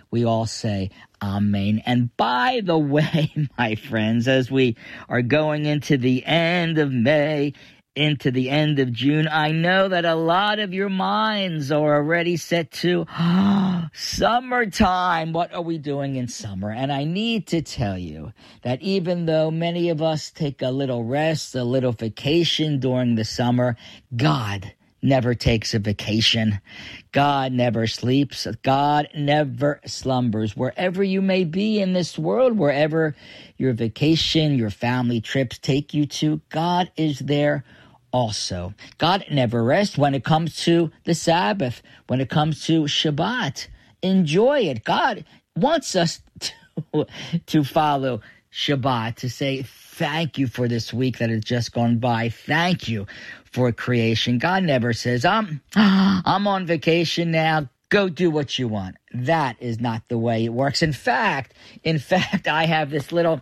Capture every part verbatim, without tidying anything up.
we all say amen. And by the way, my friends, as we are going into the end of May, into the end of June, I know that a lot of your minds are already set to oh, summertime. What are we doing in summer? And I need to tell you that even though many of us take a little rest, a little vacation during the summer, God never takes a vacation. God never sleeps. God never slumbers. Wherever you may be in this world, wherever your vacation, your family trips take you to, God is there also. God never rests when it comes to the Sabbath, when it comes to Shabbat. Enjoy it. God wants us to, to follow Shabbat, to say thank you for this week that has just gone by. Thank you for creation. God never says, I'm, I'm on vacation now. Go do what you want. That is not the way it works. In fact, in fact, I have this little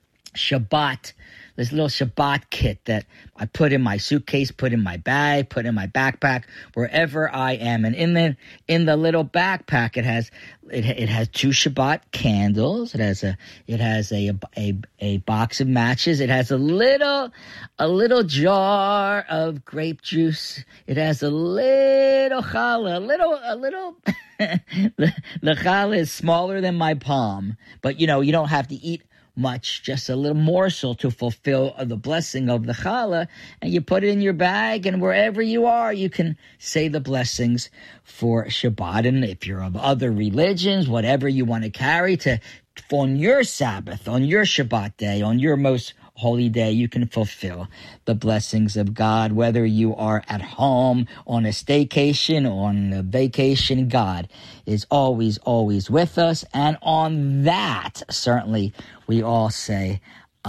Shabbat This little Shabbat kit that I put in my suitcase, put in my bag, put in my backpack, wherever I am. And in the in the little backpack, it has it it has two Shabbat candles. It has a it has a a a box of matches. It has a little a little jar of grape juice. It has a little challah, a little a little. the, the challah is smaller than my palm, but you know you don't have to eat much, just a little morsel to fulfill the blessing of the challah, and you put it in your bag, and wherever you are, you can say the blessings for Shabbat. And if you're of other religions, whatever you want to carry to on your Sabbath, on your Shabbat day, on your most holy day, you can fulfill the blessings of God. Whether you are at home, on a staycation, on a vacation, God is always, always with us. And on that, certainly, we all say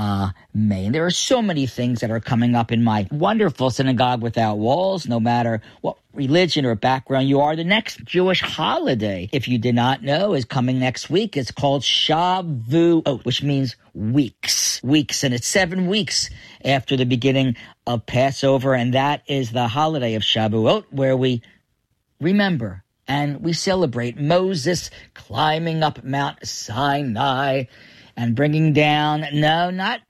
amen. There are so many things that are coming up in my wonderful Synagogue Without Walls, no matter what religion or background you are. The next Jewish holiday, if you did not know, is coming next week. It's called Shavuot, which means weeks. Weeks. And it's seven weeks after the beginning of Passover. And that is the holiday of Shavuot, where we remember and we celebrate Moses climbing up Mount Sinai and bringing down, no, not,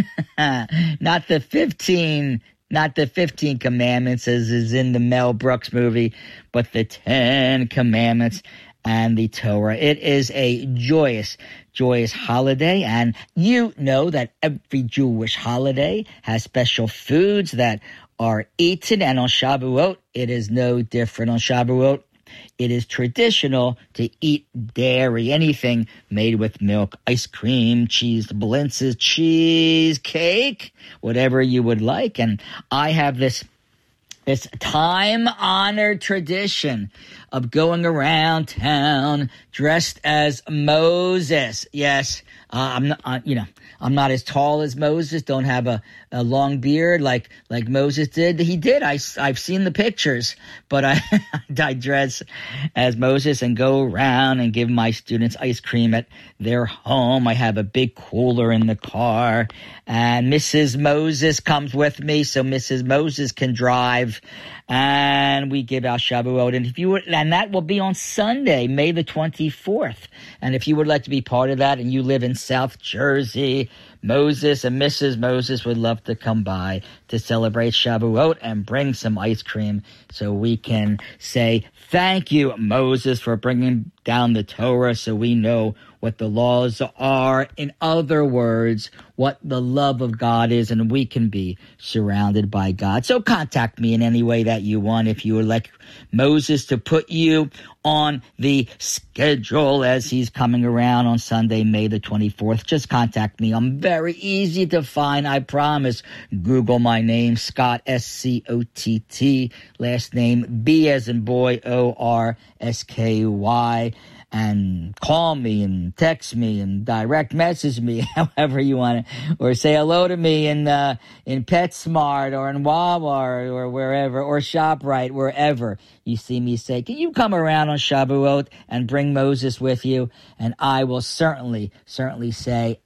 not the fifteen, not the fifteen commandments as is in the Mel Brooks movie, but the Ten Commandments and the Torah. It is a joyous, joyous holiday, and you know that every Jewish holiday has special foods that are eaten, and on Shavuot, it is no different. On Shavuot, it is traditional to eat dairy, anything made with milk, ice cream, cheese, blintzes, cheesecake, whatever you would like. And I have this this time-honored tradition of going around town dressed as Moses. Yes, uh, I'm not, uh, you know, I'm not as tall as Moses, don't have a, a long beard like like Moses did. He did. I, I've seen the pictures, but I, I dress as Moses and go around and give my students ice cream at their home. I have a big cooler in the car, and Missus Moses comes with me, so Missus Moses can drive, and we give out Shavuot. And if you would, and that will be on Sunday, May the twenty-fourth. And if you would like to be part of that and you live in South Jersey, Moses and Missus Moses would love to come by to celebrate Shavuot and bring some ice cream so we can say thank you, Moses, for bringing down the Torah so we know what the laws are. In other words, what the love of God is, and we can be surrounded by God. So contact me in any way that you want. If you would like Moses to put you on the schedule as he's coming around on Sunday, May the twenty-fourth, just contact me. I'm very easy to find, I promise. Google my name, Scott, S C O T T, last name B as in boy, O R S K Y. And call me and text me and direct message me, however you want to, or say hello to me in uh, in PetSmart or in Walmart or wherever, or ShopRite, wherever you see me. Say, can you come around on Shavuot and bring Moses with you? And I will certainly, certainly say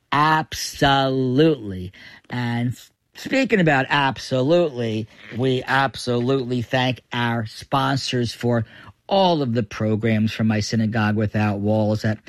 absolutely. And speaking about absolutely, we absolutely thank our sponsors for all of the programs from my Synagogue Without Walls at